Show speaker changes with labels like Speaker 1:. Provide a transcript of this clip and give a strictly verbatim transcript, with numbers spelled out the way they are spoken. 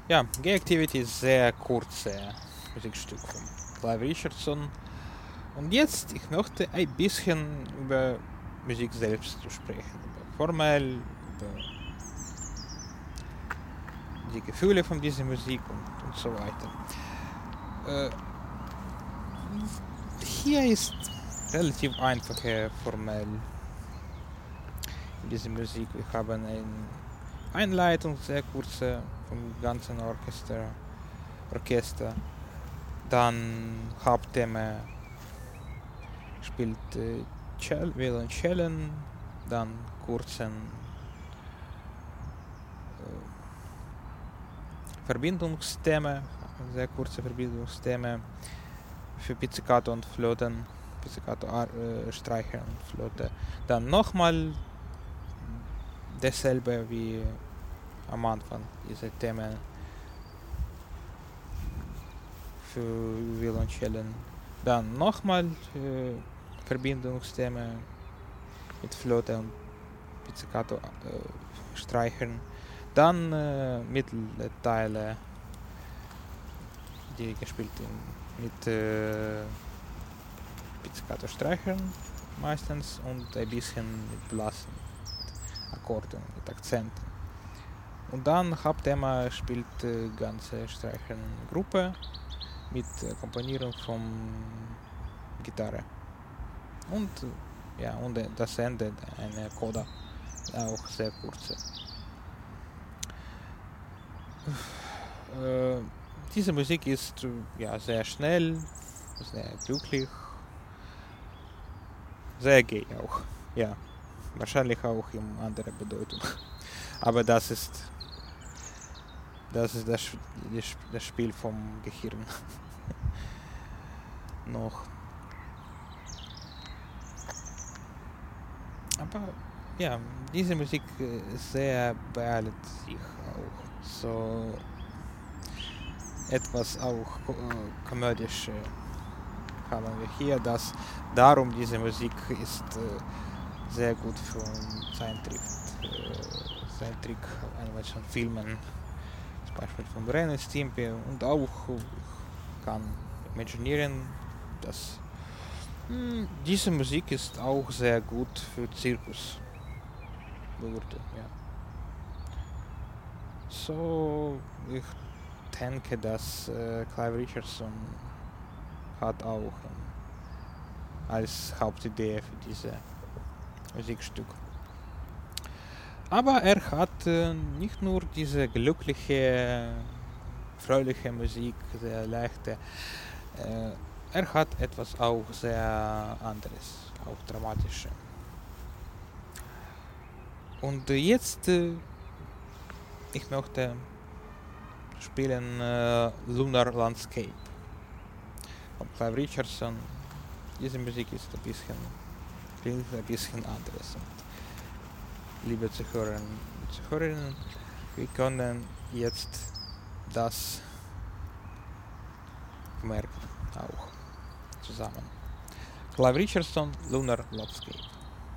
Speaker 1: Ja, Gay Activity ist sehr kurze Musikstück von Clive Richardson. Und jetzt, ich möchte ein bisschen über Musik selbst zu sprechen. Über formell, über die Gefühle von dieser Musik und, und so weiter. Äh, hier ist relativ einfache formell in dieser Musik. Wir haben eine Einleitung, sehr kurze, vom ganzen Orchester, Orchester. Dann Hauptthema spielt äh, Cell, Violonchellen, dann kurzen äh, Verbindungsthema, sehr kurze Verbindungsthema für Pizzicato und Flöten, Pizzicato äh, Streicher und Flöte. Dann nochmal dasselbe wie am Anfang, diese Themen für Violonchellen. Dann nochmal äh, Verbindungsthema mit Flöte und Pizzicato äh, Streichern. Dann äh, Mittelteile, die gespielt in, mit äh, Pizzicato Streichern meistens und ein bisschen mit Blasen, mit Akkorden, mit Akzenten. Und dann Hauptthema spielt äh, ganze Streichergruppe mit Akkompanierung von Gitarre. Und ja, und das Ende, eine Coda, auch sehr kurze. Äh, diese Musik ist ja sehr schnell, sehr glücklich, sehr gay auch. Ja, wahrscheinlich auch in anderer Bedeutung. Aber das ist das ist das, das Spiel vom Gehirn. Noch. Aber ja, diese Musik sehr beeilt sich auch. So etwas auch äh, komödisch äh, haben wir hier. Das, darum diese Musik ist äh, sehr gut für Zeichentrick, äh, Zeichentrick-Animation-Filmen, zum Beispiel von Ren und Stimpy, und auch kann imaginieren, dass mh, diese Musik ist auch sehr gut für Zirkus. Ja. So, ich denke, dass äh, Clive Richardson hat auch ähm, als Hauptidee für diese Musikstück. Aber er hat äh, nicht nur diese glückliche, fröhliche Musik, sehr leichte, äh, er hat etwas auch sehr anderes, auch dramatische. Und äh, jetzt, äh, ich möchte spielen äh, Lunar Landscape von Clive Richardson. Diese Musik ist ein bisschen, ein bisschen anderes. Und liebe Zuhörer und Zuhörerinnen, wir können jetzt das merken auch zusammen. Clive Richardson, Lunar Landscape.